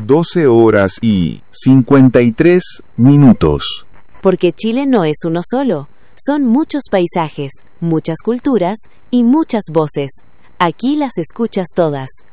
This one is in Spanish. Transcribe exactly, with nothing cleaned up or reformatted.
doce horas y cincuenta y tres minutos. Porque Chile no es uno solo. Son muchos paisajes, muchas culturas y muchas voces. Aquí las escuchas todas.